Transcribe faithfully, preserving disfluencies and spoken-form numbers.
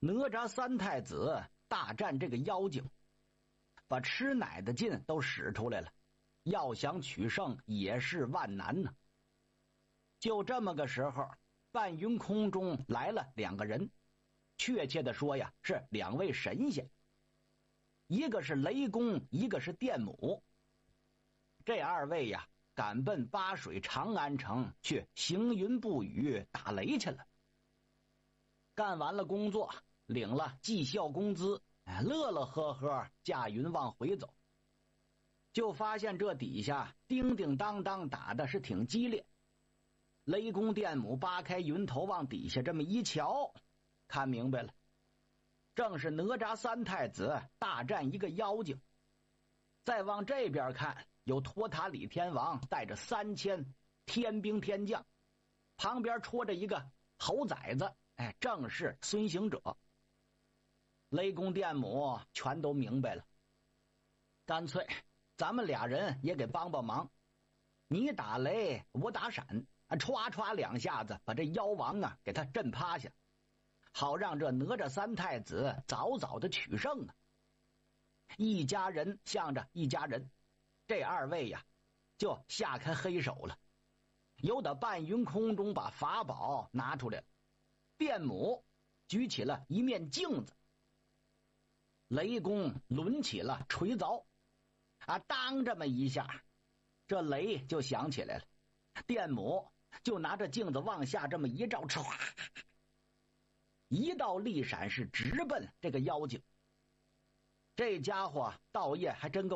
哪吒三太子大战这个妖精，把吃奶的劲都使出来了，要想取胜也是万难呢。就这么个时候，半云空中来了两个人，确切的说呀，是两位神仙，一个是雷公，一个是电母。这二位呀，赶奔巴水长安城去行云布雨打雷去了。干完了工作，领了绩效工资，乐乐呵呵驾云往回走，就发现这底下叮叮当当打的是挺激烈。雷公电母扒开云头往底下这么一瞧，看明白了，正是哪吒三太子大战一个妖精。再往这边看，有托塔李天王带着三千天兵天将，旁边戳着一个猴崽子，哎，正是孙行者。雷公电母全都明白了，干脆咱们俩人也给帮帮忙，你打雷我打闪，歘歘两下子把这妖王啊给他震趴下，好让这哪吒三太子早早的取胜啊。一家人向着一家人，这二位呀就下开黑手了。有的半云空中把法宝拿出来了，电母举起了一面镜子，雷公抡起了锤凿，啊，当这么一下，这雷就响起来了。电母就拿着镜子往下这么一照，唰，一道利闪是直奔这个妖精。这家伙道业还真够